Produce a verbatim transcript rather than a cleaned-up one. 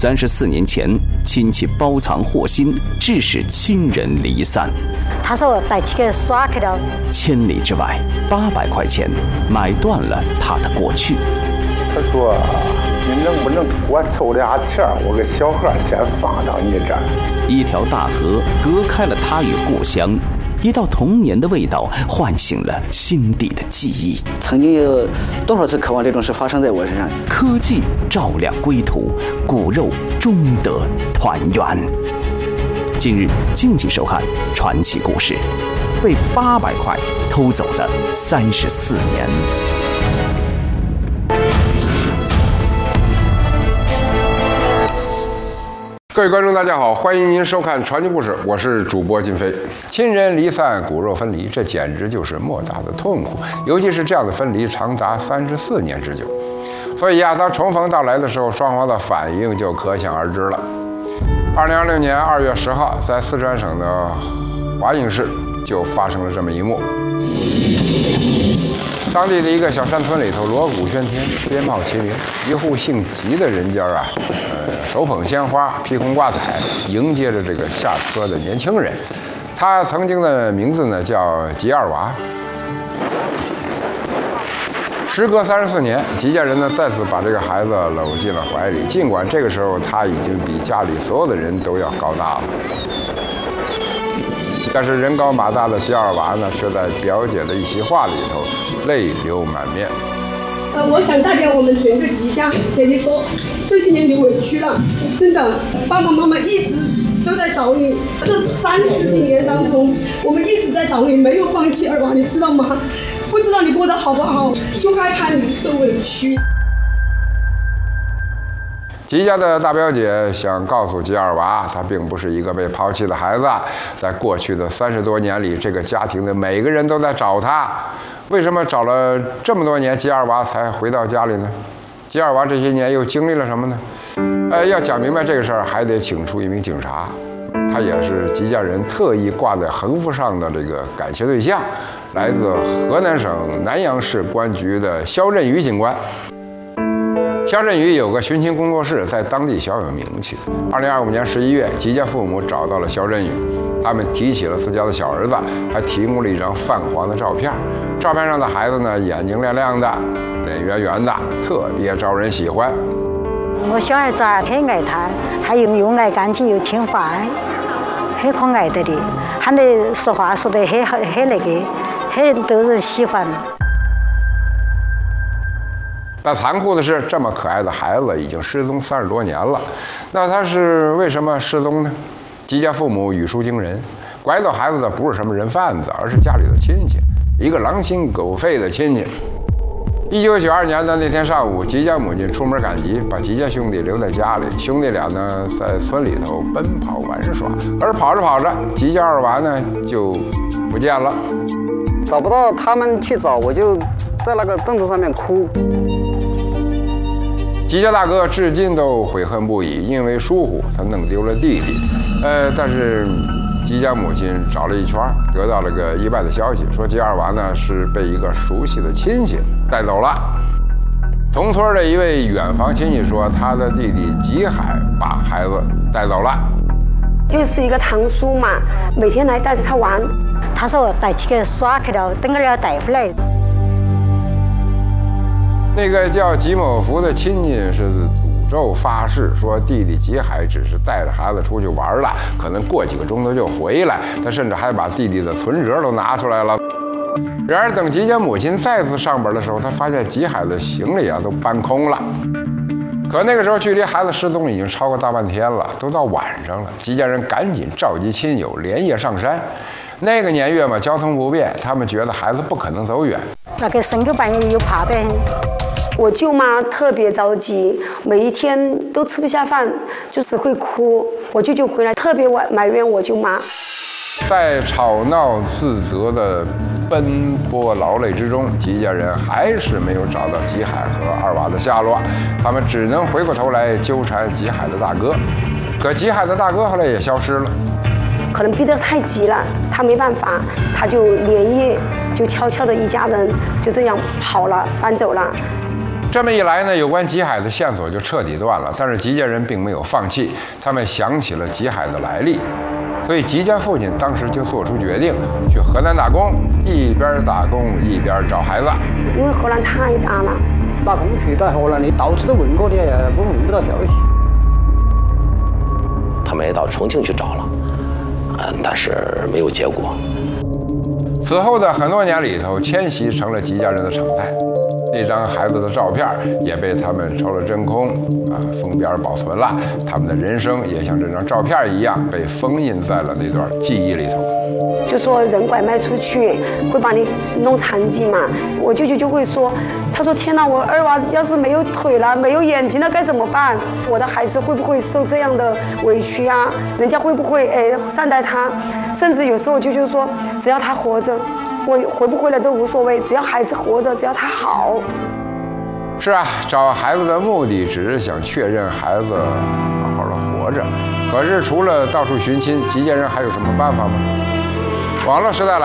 三十四年前，亲戚包藏祸心，致使亲人离散。 他说我带去耍去了。 千里之外，八百块钱买断了他的过去。 他说：“你能不能给我凑俩钱，我给小贺先放到你这儿。” 一条大河隔开了他与故乡，一道童年的味道唤醒了心底的记忆。 曾经有多少次渴望这种事发生在我身上？ 科技照亮归途，骨肉终得团圆。近日，敬请收看传奇故事：被八百块偷走的三十四年。 各位观众，大家好，欢迎您收看传奇故事，我是主播金飞。亲人离散，骨肉分离，这简直就是莫大的痛苦，尤其是这样的分离长达三十四年之久。所以啊，当重逢到来的时候，双方的反应就可想而知了。二零二零年二月十号，在四川省的华阴市就发生了这么一幕。当地的一个小山村里头，锣鼓喧天，鞭炮齐鸣。一户姓吉的人家啊，呃，手捧鲜花，披红挂彩，迎接着这个下车的年轻人。他曾经的名字呢叫吉二娃。时隔三十四年，吉家人呢再次把这个孩子搂进了怀里。尽管这个时候他已经比家里所有的人都要高大了。但是人高马大的吉二娃呢，却在表姐的一席话里头泪流满面。 呃，我想代表我们整个吉家给你说，这些年你委屈了，真的，爸爸妈妈一直都在找你。这三十几年当中，我们一直在找你，没有放弃二娃，你知道吗？不知道你过得好不好，就害怕你受委屈。 吉家的大表姐想告诉吉二娃，他并不是一个被抛弃的孩子。在过去的三十多年里，这个家庭的每个人都在找他。为什么找了这么多年，吉二娃才回到家里呢？吉二娃这些年又经历了什么呢？呃，要讲明白这个事儿，还得请出一名警察，他也是吉家人特意挂在横幅上的这个感谢对象，来自河南省南阳市公安局的肖振宇警官。肖振宇有个寻亲工作室，在当地小有名气。二零二五年十一月，吉家父母找到了肖振宇，他们提起了自家的小儿子，还提供了一张泛黄的照片。照片上的孩子呢，眼睛亮亮的，脸圆圆的，特别招人喜欢。 我小儿子很爱他，他又又爱干净又听话，很可爱的的，他的说话说得很很那个，很逗人喜欢。 但残酷的是，这么可爱的孩子已经失踪三十多年了。那他是为什么失踪呢？吉家父母语出惊人，拐走孩子的不是什么人贩子，而是家里的亲戚，一个狼心狗肺的亲戚。一九九二年的那天上午，吉家母亲出门赶集，把吉家兄弟留在家里。兄弟俩呢，在村里头奔跑玩耍，而跑着跑着，吉家二娃呢就不见了。 找不到他们去找，我就在那个凳子上面哭。 吉家大哥至今都悔恨不已，因为疏忽，他弄丢了弟弟。呃，但是吉家母亲找了一圈，得到了个意外的消息，说吉二娃呢是被一个熟悉的亲戚带走了。同村的一位远房亲戚说，他的弟弟吉海把孩子带走了。 就是一个堂叔嘛，每天来带着他玩。 他说我带去耍去了，等会儿要带回来。 那个叫吉某福的亲戚是诅咒发誓，说弟弟吉海只是带着孩子出去玩了，可能过几个钟头就回来。他甚至还把弟弟的存折都拿出来了。然而，等吉家母亲再次上门的时候，他发现吉海的行李啊都搬空了。可那个时候，距离孩子失踪已经超过大半天了，都到晚上了。吉家人赶紧召集亲友，连夜上山。那个年月嘛，交通不便，他们觉得孩子不可能走远。 那个深更半夜又怕得很。 我舅妈特别着急，每一天都吃不下饭，就只会哭。我舅舅回来特别埋怨我舅妈。 在吵闹自责的奔波劳累之中，吉家人还是没有找到吉海和二娃的下落，他们只能回过头来纠缠吉海的大哥。可吉海的大哥后来也消失了。 可能逼得太急了，他没办法，他就连夜就悄悄的一家人就这样跑了，搬走了。 这么一来呢，有关吉海的线索就彻底断了。但是吉家人并没有放弃，他们想起了吉海的来历，所以吉家父亲当时就做出决定，去河南打工，一边打工一边找孩子。 因为荷兰太大了， 打工去到荷兰，你到处都问过的，不问不到消息。 他们也到重庆去找了，嗯，但是没有结果。 此后的很多年里头，迁徙成了吉家人的常态。那张孩子的照片也被他们抽了真空，啊，封边保存了。他们的人生也像这张照片一样，被封印在了那段记忆里头。 就说人拐卖出去会把你弄残疾嘛。我舅舅就会说，他说天哪，我二娃要是没有腿了，没有眼睛了该怎么办？我的孩子会不会受这样的委屈啊？人家会不会哎善待他？甚至有时候舅舅说，只要他活着，我回不回来都无所谓，只要孩子活着，只要他好。 是啊，找孩子的目的只是想确认孩子好好的活着。可是除了到处寻亲，吉家人还有什么办法吗？网络时代来。